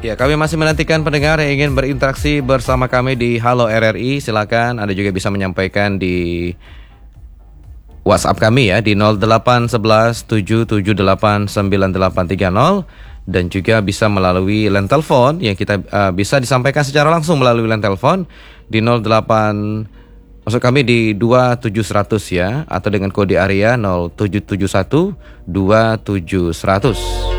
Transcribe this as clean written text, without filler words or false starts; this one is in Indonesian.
Ya, kami masih menantikan pendengar yang ingin berinteraksi bersama kami di Halo RRI. Silakan Anda juga bisa menyampaikan di WhatsApp kami ya di 0811 778 9830 dan juga bisa melalui line telepon yang kita bisa disampaikan secara langsung melalui line telepon di 08 maksud kami di 27100 ya atau dengan kode area 0771 27100.